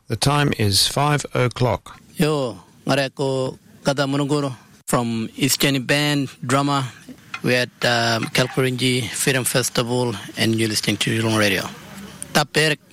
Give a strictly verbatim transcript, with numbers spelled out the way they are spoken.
The time is five o'clock. Yo, Mareko Kada Munuguru from East Jenny Band, drummer. We're at um, Kalkurinji Film Festival and you're listening to Yulong Radio. Taperek.